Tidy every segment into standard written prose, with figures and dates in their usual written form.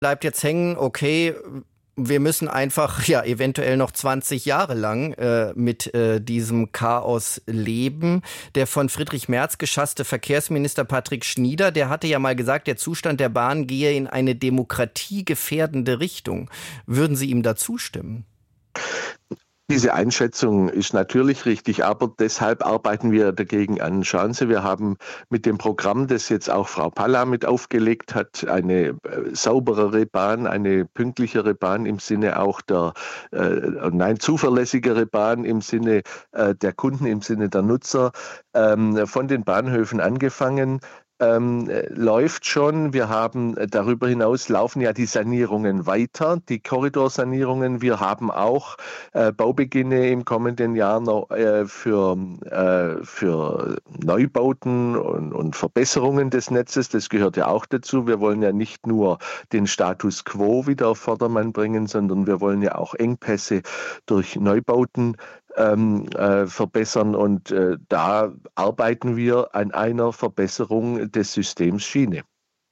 Bleibt jetzt hängen, okay, wir müssen einfach ja eventuell noch 20 Jahre lang mit diesem Chaos leben. Der von Friedrich Merz geschasste Verkehrsminister Patrick Schnieder, der hatte ja mal gesagt, der Zustand der Bahn gehe in eine demokratiegefährdende Richtung. Würden Sie ihm da zustimmen? Diese Einschätzung ist natürlich richtig, aber deshalb arbeiten wir dagegen an. Schauen Sie, wir haben mit dem Programm, das jetzt auch Frau Palla mit aufgelegt hat, eine sauberere Bahn, eine pünktlichere Bahn im Sinne auch zuverlässigere Bahn im Sinne der Kunden, im Sinne der Nutzer, von den Bahnhöfen angefangen. Läuft schon. Wir haben darüber hinaus laufen ja die Sanierungen weiter, die Korridorsanierungen. Wir haben auch Baubeginne im kommenden Jahr noch für Neubauten und Verbesserungen des Netzes. Das gehört ja auch dazu. Wir wollen ja nicht nur den Status quo wieder auf Vordermann bringen, sondern wir wollen ja auch Engpässe durch Neubauten verbessern und da arbeiten wir an einer Verbesserung des Systems Schiene.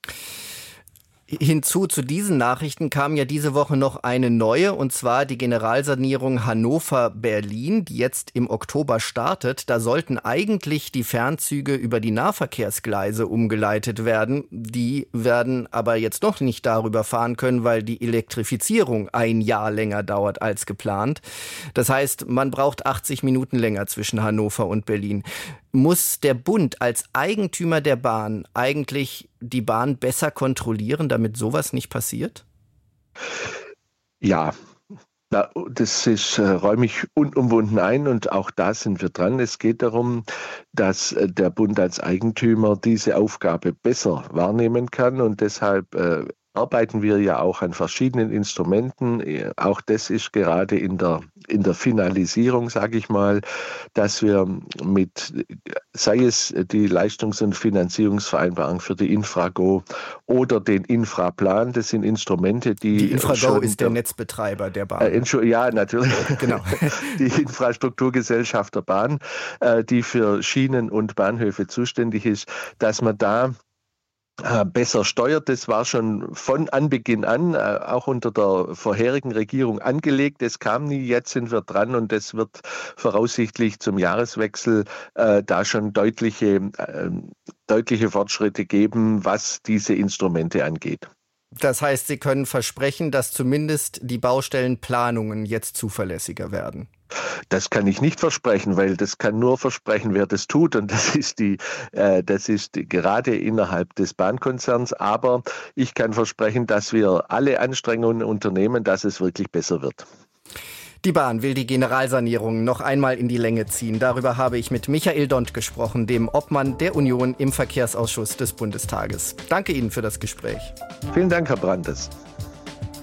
Hinzu zu diesen Nachrichten kam ja diese Woche noch eine neue, und zwar die Generalsanierung Hannover-Berlin, die jetzt im Oktober startet. Da sollten eigentlich die Fernzüge über die Nahverkehrsgleise umgeleitet werden. Die werden aber jetzt noch nicht darüber fahren können, weil die Elektrifizierung ein Jahr länger dauert als geplant. Das heißt, man braucht 80 Minuten länger zwischen Hannover und Berlin. Muss der Bund als Eigentümer der Bahn eigentlich die Bahn besser kontrollieren, damit sowas nicht passiert? Ja, das ist räume ich unumwunden ein und auch da sind wir dran. Es geht darum, dass der Bund als Eigentümer diese Aufgabe besser wahrnehmen kann und deshalb arbeiten wir ja auch an verschiedenen Instrumenten. Auch das ist gerade in der Finalisierung, sage ich mal, dass wir sei es die Leistungs- und Finanzierungsvereinbarung für die Infrago oder den Infraplan, das sind Instrumente, die Infrago ist der Netzbetreiber der Bahn. Ja, natürlich. Genau. Die Infrastrukturgesellschaft der Bahn, die für Schienen und Bahnhöfe zuständig ist, dass man da besser steuert. Das war schon von Anbeginn an, auch unter der vorherigen Regierung angelegt. Es kam nie, jetzt sind wir dran und es wird voraussichtlich zum Jahreswechsel da schon deutliche Fortschritte geben, was diese Instrumente angeht. Das heißt, Sie können versprechen, dass zumindest die Baustellenplanungen jetzt zuverlässiger werden. Das kann ich nicht versprechen, weil das kann nur versprechen, wer das tut. Und das ist gerade innerhalb des Bahnkonzerns. Aber ich kann versprechen, dass wir alle Anstrengungen unternehmen, dass es wirklich besser wird. Die Bahn will die Generalsanierung noch einmal in die Länge ziehen. Darüber habe ich mit Michael Dont gesprochen, dem Obmann der Union im Verkehrsausschuss des Bundestages. Danke Ihnen für das Gespräch. Vielen Dank, Herr Brandes.